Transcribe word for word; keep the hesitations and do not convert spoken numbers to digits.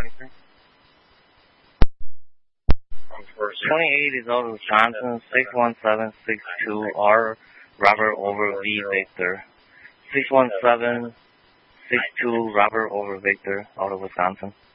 twenty-three. twenty-eight is out of Wisconsin, six one seven six two R, Robert over V Victor. six one seven six two Robert over Victor, out of Wisconsin.